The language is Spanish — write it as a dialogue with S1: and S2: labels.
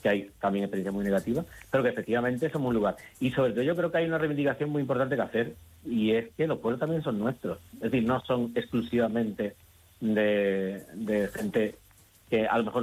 S1: que hay también experiencias muy negativas, pero que efectivamente somos un lugar. Y sobre todo yo creo que hay una reivindicación muy importante que hacer, y es que los pueblos también son nuestros. Es decir, no son exclusivamente de gente que a lo mejor